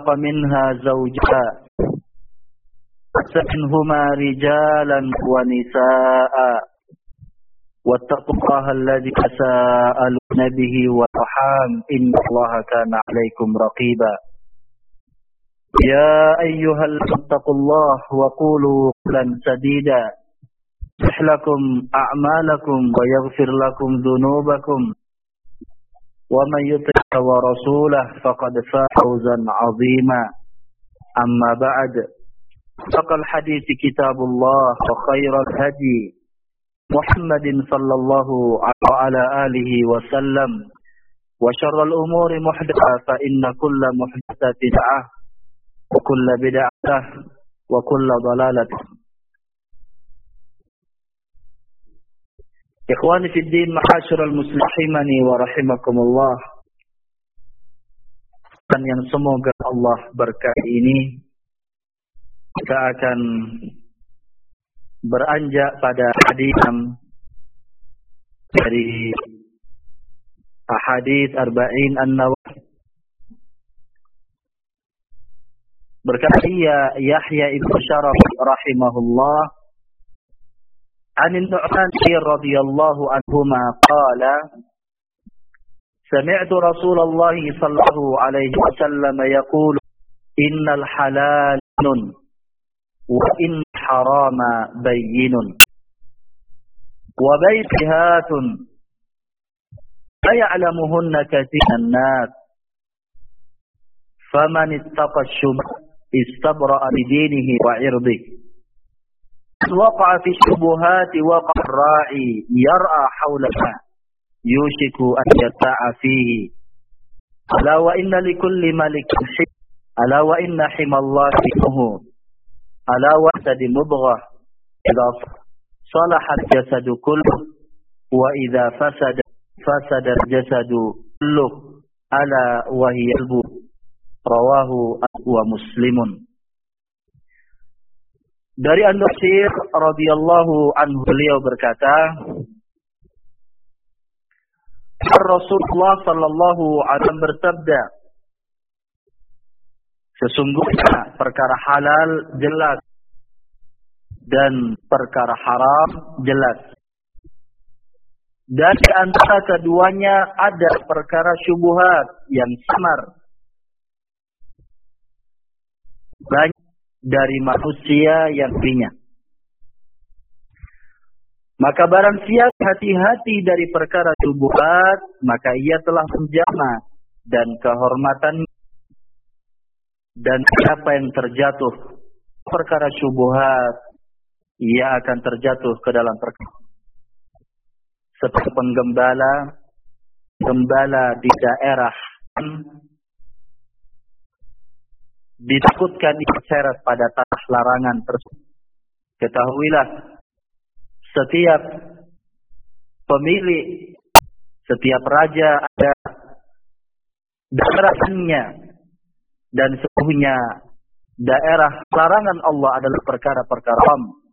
منها زوجها وبث منهما رجالا ونساء واتقوا الله الذي تساءلون به والأرحام إن الله كان عليكم رقيبا يا أيها الذين اتقوا الله وقولوا قولا سديدا يصلح لكم أعمالكم ويغفر لكم ذنوبكم ومن يطع ورسوله فقد فاز فوزا عظيما أما بعد فقد الحديث كتاب الله وخير الهدي محمد صلى الله على آله وسلم وشر الأمور محدثة فإن كل محدثة بدعة وكل بدعة وكل ضلالة. Ikhwani fi din, ma'asyiral muslimani wa rahimakumullah. Dan yang semoga Allah berkahi ini, kita akan beranjak pada hadis dari Ahadits Arba'in An-Nawawi. Berkata Yahya ibn Sharaf rahimahullah عن النعمان رضي الله عنهما قال سمعت رسول الله صلى الله عليه وسلم يقول إن الحلال وإن الحرام بين وبينات لا يعلمهن كثير من الناس فمن اتقى الشبهات استبرأ بدينه وعرضه وقع في الشبهات وقع الراعي يرعى حولها يوشك أن يسع فيه ألا وإن لكل ملك حمى ألا وإن حمى الله حمه ألا وحسد مضغة إذا صلح الجسد كله وإذا فسد الجسد كله ألا وهي القلب رواه ومسلم. Dari An-Nu'man radhiyallahu anhu, beliau berkata, Rasulullah sallallahu alaihi wasallam bersabda, sesungguhnya perkara halal jelas dan perkara haram jelas. Dan di antara keduanya ada perkara syubhat yang samar. Banyak dari manusia yang punya. Maka barang siapa hati-hati dari perkara syubhat, maka ia telah menjama dan kehormatan. Dan siapa yang terjatuh perkara syubhat, ia akan terjatuh ke dalam perkara. Seperti gembala di daerah ditakutkan diseret pada tanah larangan tersebut. Ketahuilah, setiap pemilik, setiap raja ada daerahnya, dan sesungguhnya daerah larangan Allah adalah perkara-perkara haram.